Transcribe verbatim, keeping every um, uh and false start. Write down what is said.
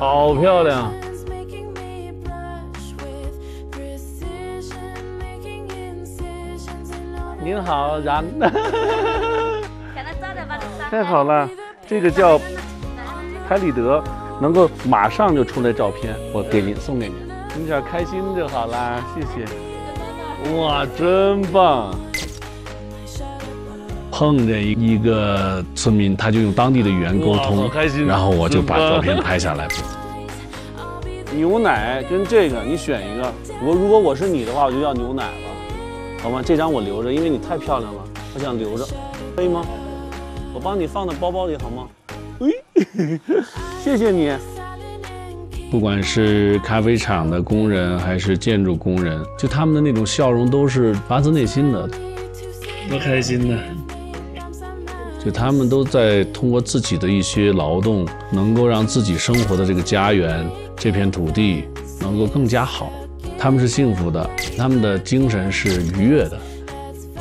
好漂亮。您好，然。太好了，这个叫拍立得，能够马上就出来照片，我给您送给您，您只要开心就好啦，谢谢。哇，真棒！碰见一个村民，他就用当地的语言沟通，然后我就把照片拍下来。牛奶跟这个你选一个，我如果我是你的话，我就要牛奶了。好吗？这张我留着，因为你太漂亮了，我想留着，可以吗？我帮你放在包包里好吗？哎，谢谢你。不管是咖啡厂的工人还是建筑工人，就他们的那种笑容都是发自内心的，多开心呢！就他们都在通过自己的一些劳动，能够让自己生活的这个家园、这片土地能够更加好。他们是幸福的，他们的精神是愉悦的。